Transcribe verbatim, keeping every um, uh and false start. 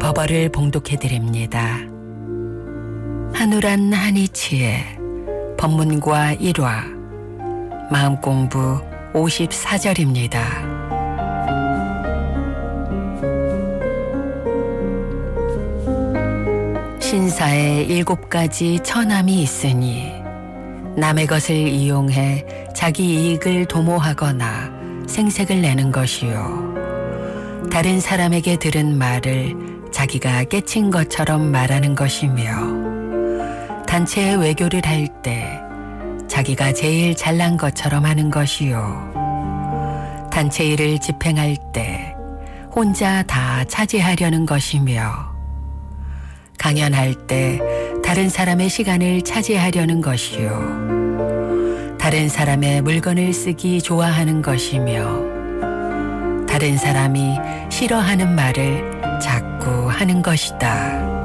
법어를 봉독해드립니다. 한우란 한이치의 법문과 일화 마음공부 오십사 절입니다. 신사에 일곱 가지 처남이 있으니 남의 것을 이용해 자기 이익을 도모하거나 생색을 내는 것이요, 다른 사람에게 들은 말을 자기가 깨친 것처럼 말하는 것이며, 단체에 외교를 할 때 자기가 제일 잘난 것처럼 하는 것이요, 단체 일을 집행할 때 혼자 다 차지하려는 것이며, 강연할 때 다른 사람의 시간을 차지하려는 것이요, 다른 사람의 물건을 쓰기 좋아하는 것이며, 다른 사람이 싫어하는 말을 자꾸 하는 것이다.